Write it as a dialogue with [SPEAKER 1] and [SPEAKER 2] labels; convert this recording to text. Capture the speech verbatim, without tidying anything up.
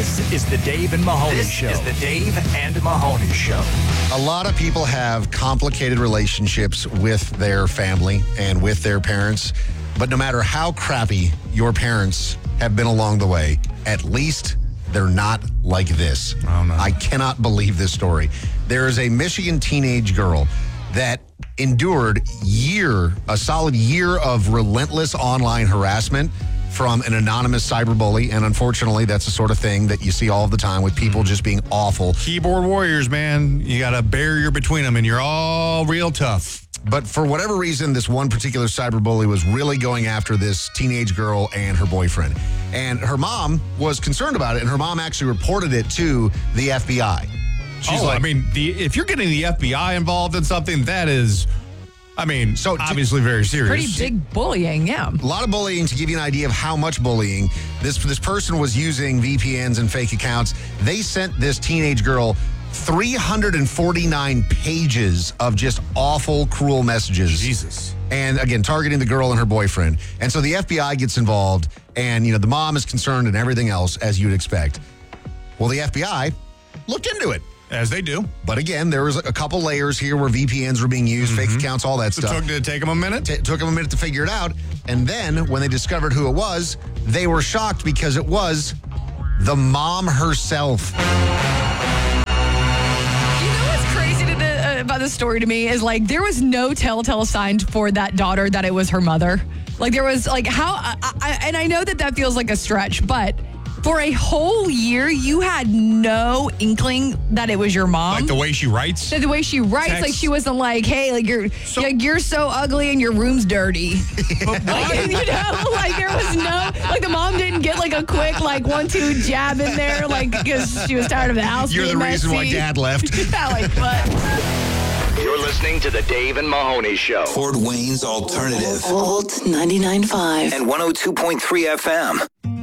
[SPEAKER 1] This is the Dave and Mahoney
[SPEAKER 2] this
[SPEAKER 1] Show.
[SPEAKER 2] This is the Dave and Mahoney Show.
[SPEAKER 3] A lot of people have complicated relationships with their family and with their parents. But no matter how crappy your parents have been along the way, at least they're not like this.
[SPEAKER 4] Oh, no.
[SPEAKER 3] I cannot believe this story. There is a Michigan teenage girl that endured year, a solid year of relentless online harassment from an anonymous cyberbully. And unfortunately, that's the sort of thing that you see all the time with people just being awful.
[SPEAKER 4] Keyboard warriors, man. You got a barrier between them, and you're all real tough.
[SPEAKER 3] But for whatever reason, this one particular cyberbully was really going after this teenage girl and her boyfriend. And her mom was concerned about it, and her mom actually reported it to the F B I. She's
[SPEAKER 4] oh,
[SPEAKER 3] like,
[SPEAKER 4] I mean, the, if you're getting the F B I involved in something, that is, I mean,
[SPEAKER 3] So,
[SPEAKER 4] obviously very serious.
[SPEAKER 5] Pretty big bullying, yeah.
[SPEAKER 3] a lot of bullying. To give you an idea of how much bullying, this this person was using V P Ns and fake accounts. They sent this teenage girl three hundred forty-nine pages of just awful, cruel messages.
[SPEAKER 4] Jesus.
[SPEAKER 3] And again, targeting the girl and her boyfriend. And so the F B I gets involved, and you know the mom is concerned and everything else, as you'd expect. Well, the F B I looked into it.
[SPEAKER 4] As they do.
[SPEAKER 3] But again, there was a couple layers here where V P Ns were being used,
[SPEAKER 4] Mm-hmm.
[SPEAKER 3] fake accounts, all that
[SPEAKER 4] So it
[SPEAKER 3] stuff.
[SPEAKER 4] took, did it take them a minute?
[SPEAKER 3] It took them a minute to figure it out. And then when they discovered who it was, they were shocked because it was the mom herself.
[SPEAKER 5] You know what's crazy to the, uh, about this story to me is like there was no telltale sign for that daughter that it was her mother. Like there was like how, I, I, and I know that that feels like a stretch, but for a whole year, you had no inkling that it was your mom.
[SPEAKER 4] Like the way she writes?
[SPEAKER 5] The way she writes,
[SPEAKER 4] Text.
[SPEAKER 5] like she wasn't like, "Hey, like you're,
[SPEAKER 4] So-
[SPEAKER 5] like you're so ugly and your room's dirty."
[SPEAKER 4] But
[SPEAKER 5] Like,
[SPEAKER 4] why?
[SPEAKER 5] you know, like there was no, like the mom didn't get like a quick like one two jab in there, like because she was tired of the house.
[SPEAKER 3] You're the
[SPEAKER 5] being
[SPEAKER 3] reason why
[SPEAKER 5] messy.
[SPEAKER 3] Dad left.
[SPEAKER 5] Yeah, like what?
[SPEAKER 2] You're listening to the Dave and Mahoney Show.
[SPEAKER 6] Fort Wayne's Alternative
[SPEAKER 7] Old ninety-nine point five.
[SPEAKER 6] and one oh two point three F M.